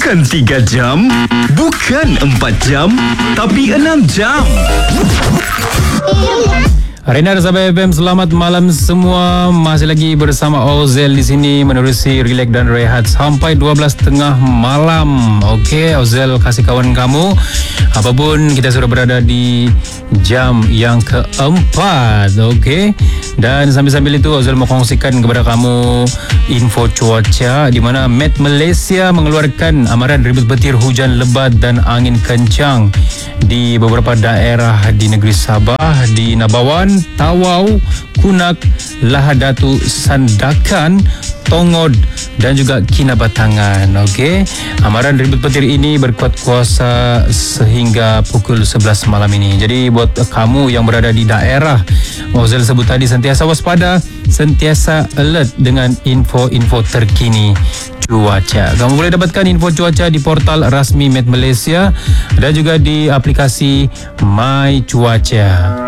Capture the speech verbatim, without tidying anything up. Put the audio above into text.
Bukan tiga jam, bukan empat jam, tapi enam jam. Arena Sabah F M, selamat malam semua. Masih lagi bersama Ozel di sini menerusi relax dan rehat sampai dua belas tiga puluh malam. Okey, Ozel kasih kawan kamu. Apapun kita sudah berada di jam yang keempat. Okey. Dan sambil-sambil itu Ozel mau kongsikan kepada kamu info cuaca di mana Met Malaysia mengeluarkan amaran ribut petir, hujan lebat dan angin kencang di beberapa daerah di negeri Sabah, di Nabawan, Tawau, Kunak, Lahadatu, Sandakan, Tongod dan juga Kinabatangan. Okey, amaran ribut petir ini berkuat kuasa sehingga pukul sebelas malam ini. Jadi buat kamu yang berada di daerah Ozel sebut tadi, sentiasa waspada, sentiasa alert dengan info-info terkini cuaca. Kamu boleh dapatkan info cuaca di portal rasmi Met Malaysia dan juga di aplikasi My Cuaca.